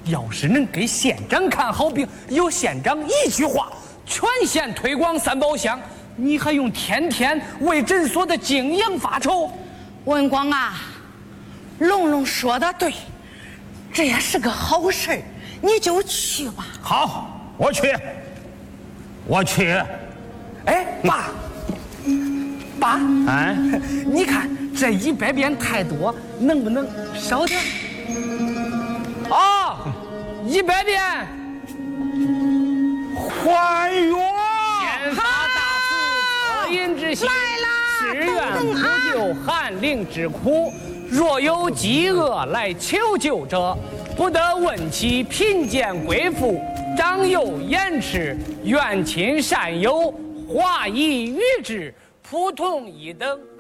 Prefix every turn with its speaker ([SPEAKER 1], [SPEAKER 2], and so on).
[SPEAKER 1] 要是能给县长看好病，有县长一句话，全县推广三宝香，你还用天天为诊所的经营发愁？
[SPEAKER 2] 文广啊，龙龙说的对，这也是个好事儿，你就去吧。
[SPEAKER 3] 好，我去。
[SPEAKER 1] 哎，爸，
[SPEAKER 3] 哎，
[SPEAKER 1] 你看这100遍太多，能不能少点？啊，100遍，
[SPEAKER 3] 还原。
[SPEAKER 1] 宪法大慈，恻隐之心，誓愿普救寒灵之苦。若有饥饿来求救者，不得问其贫贱贵妇，长幼延迟，远亲善友，华夷与之，普通一等。